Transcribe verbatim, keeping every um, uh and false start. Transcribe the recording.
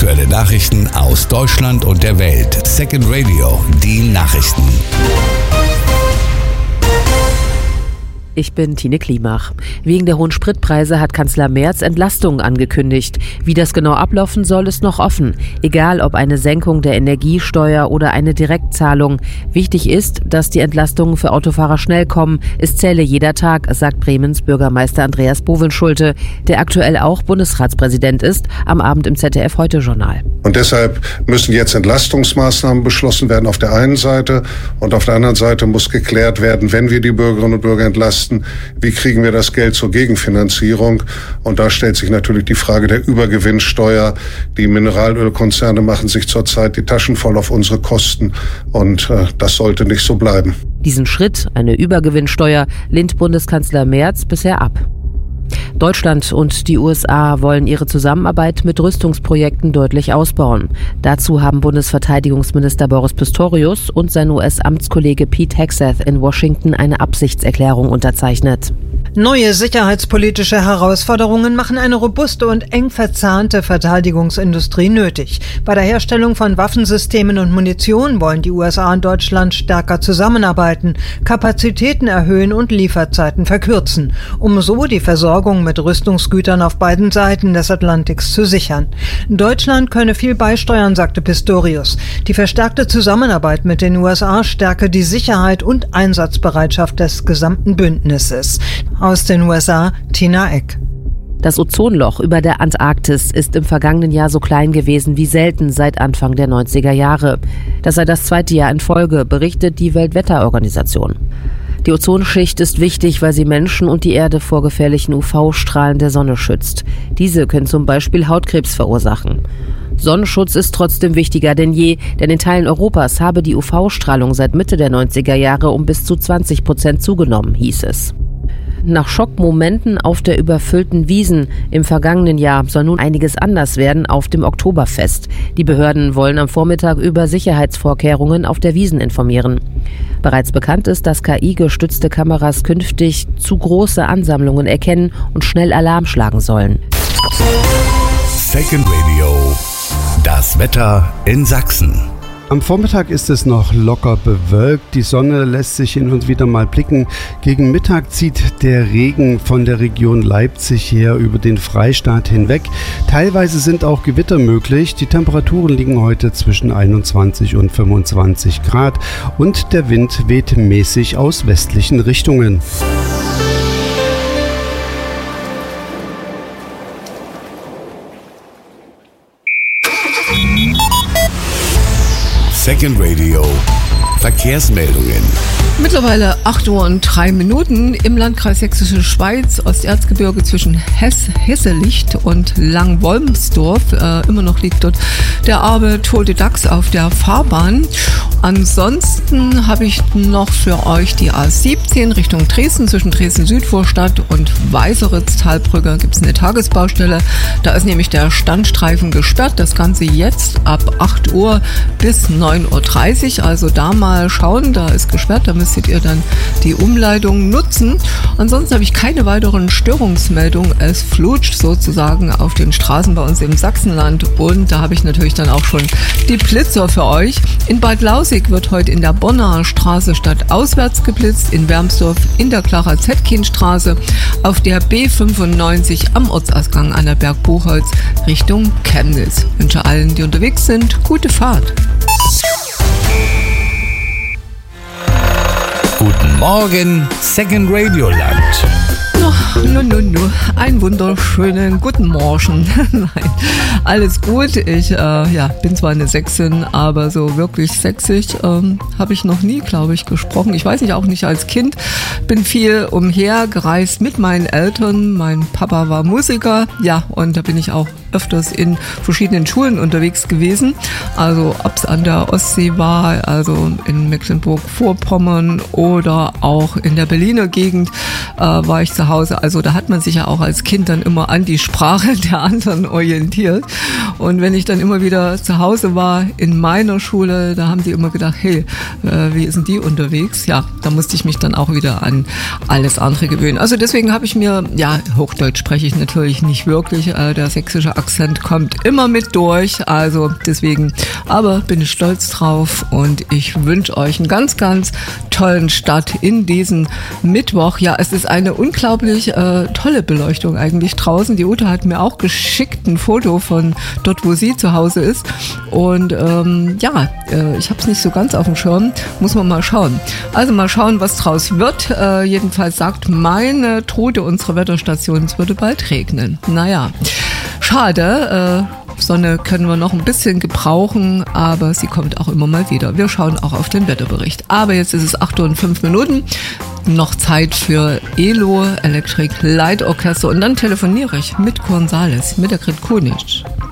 Aktuelle Nachrichten aus Deutschland und der Welt. Second Radio, die Nachrichten. Ich bin Tine Klimach. Wegen der hohen Spritpreise hat Kanzler Merz Entlastungen angekündigt. Wie das genau ablaufen soll, ist noch offen. Egal ob eine Senkung der Energiesteuer oder eine Direktzahlung. Wichtig ist, dass die Entlastungen für Autofahrer schnell kommen. Es zähle jeder Tag, sagt Bremens Bürgermeister Andreas Bovenschulte, der aktuell auch Bundesratspräsident ist, am Abend im Z D F-Heute-Journal. Und deshalb müssen jetzt Entlastungsmaßnahmen beschlossen werden auf der einen Seite. Und auf der anderen Seite muss geklärt werden, wenn wir die Bürgerinnen und Bürger entlasten, wie kriegen wir das Geld zur Gegenfinanzierung? Und da stellt sich natürlich die Frage der Übergewinnsteuer. Die Mineralölkonzerne machen sich zurzeit die Taschen voll auf unsere Kosten. Und äh, das sollte nicht so bleiben. Diesen Schritt, eine Übergewinnsteuer, lehnt Bundeskanzler Merz bisher ab. Deutschland und die U S A wollen ihre Zusammenarbeit mit Rüstungsprojekten deutlich ausbauen. Dazu haben Bundesverteidigungsminister Boris Pistorius und sein U S-Amtskollege Pete Hegseth in Washington eine Absichtserklärung unterzeichnet. Neue sicherheitspolitische Herausforderungen machen eine robuste und eng verzahnte Verteidigungsindustrie nötig. Bei der Herstellung von Waffensystemen und Munition wollen die U S A und Deutschland stärker zusammenarbeiten, Kapazitäten erhöhen und Lieferzeiten verkürzen, um so die Versorgung mit Rüstungsgütern auf beiden Seiten des Atlantiks zu sichern. Deutschland könne viel beisteuern, sagte Pistorius. Die verstärkte Zusammenarbeit mit den U S A stärke die Sicherheit und Einsatzbereitschaft des gesamten Bündnisses. Aus den U S A, Tina Eck. Das Ozonloch über der Antarktis ist im vergangenen Jahr so klein gewesen wie selten seit Anfang der neunziger Jahre. Das sei das zweite Jahr in Folge, berichtet die Weltwetterorganisation. Die Ozonschicht ist wichtig, weil sie Menschen und die Erde vor gefährlichen U V-Strahlen der Sonne schützt. Diese können zum Beispiel Hautkrebs verursachen. Sonnenschutz ist trotzdem wichtiger denn je, denn in Teilen Europas habe die U V-Strahlung seit Mitte der neunziger Jahre um bis zu zwanzig Prozent zugenommen, hieß es. Nach Schockmomenten auf der überfüllten Wiesn im vergangenen Jahr soll nun einiges anders werden auf dem Oktoberfest. Die Behörden wollen am Vormittag über Sicherheitsvorkehrungen auf der Wiesn informieren. Bereits bekannt ist, dass K I-gestützte Kameras künftig zu große Ansammlungen erkennen und schnell Alarm schlagen sollen. Second Radio, das Wetter in Sachsen. Am Vormittag ist es noch locker bewölkt, die Sonne lässt sich hin und wieder mal blicken. Gegen Mittag zieht der Regen von der Region Leipzig her über den Freistaat hinweg. Teilweise sind auch Gewitter möglich. Die Temperaturen liegen heute zwischen einundzwanzig und fünfundzwanzig Grad und der Wind weht mäßig aus westlichen Richtungen. Second Radio, Verkehrsmeldungen. Mittlerweile acht Uhr und drei Minuten im Landkreis Sächsische Schweiz, Osterzgebirge zwischen Hess, Hesselicht und Langwolmsdorf. Äh, immer noch liegt dort der arme tote Dachs auf der Fahrbahn. Ansonsten habe ich noch für euch die A siebzehn Richtung Dresden, zwischen Dresden-Südvorstadt und Weißeritz-Talbrücke gibt es eine Tagesbaustelle. Da ist nämlich der Standstreifen gesperrt. Das Ganze jetzt ab acht Uhr bis neun Uhr dreißig. Also da mal schauen, da ist gesperrt, da müsstet ihr dann die Umleitung nutzen. Ansonsten habe ich keine weiteren Störungsmeldungen. Es flutscht sozusagen auf den Straßen bei uns im Sachsenland und da habe ich natürlich dann auch schon die Blitzer für euch. In Bad Lausig wird heute in der Bonner Straße stadtauswärts geblitzt, in Wermsdorf in der Clara-Zetkin-Straße, auf der B fünfundneunzig am Ortsausgang an der Berg Buchholz Richtung Chemnitz. Ich wünsche allen, die unterwegs sind, gute Fahrt. Guten Morgen, Second Radio Land. Nun, nun, nun, einen wunderschönen guten Morgen. Nein, alles gut. Ich äh, ja, bin zwar eine Sächsin, aber so wirklich sächsisch ähm, habe ich noch nie, glaube ich, gesprochen. Ich weiß nicht, auch nicht als Kind. Bin viel umher gereist mit meinen Eltern. Mein Papa war Musiker, ja, und da bin ich auch öfters in verschiedenen Schulen unterwegs gewesen. Also ob es an der Ostsee war, also in Mecklenburg-Vorpommern oder auch in der Berliner Gegend äh, war ich zu Hause. Also da hat man sich ja auch als Kind dann immer an die Sprache der anderen orientiert. Und wenn ich dann immer wieder zu Hause war in meiner Schule, da haben die immer gedacht, hey, äh, wie ist denn die unterwegs? Ja, da musste ich mich dann auch wieder an alles andere gewöhnen. Also deswegen habe ich mir, ja, Hochdeutsch spreche ich natürlich nicht wirklich, äh, der sächsische Akzent kommt immer mit durch, also deswegen, aber bin ich stolz drauf und ich wünsche euch einen ganz, ganz tollen Start in diesen Mittwoch. Ja, es ist eine unglaublich äh, tolle Beleuchtung eigentlich draußen. Die Ute hat mir auch geschickt ein Foto von dort, wo sie zu Hause ist und ähm, ja, äh, ich habe es nicht so ganz auf dem Schirm, muss man mal schauen. Also mal schauen, was draus wird. Äh, jedenfalls sagt meine Tote unserer Wetterstation, es würde bald regnen. Naja, schade. Äh, Sonne können wir noch ein bisschen gebrauchen, aber sie kommt auch immer mal wieder. Wir schauen auch auf den Wetterbericht. Aber jetzt ist es acht Uhr und fünf Minuten. Noch Zeit für E L O, Electric Light Orchestra. Und dann telefoniere ich mit Gonzales, mit der Grit Kunic.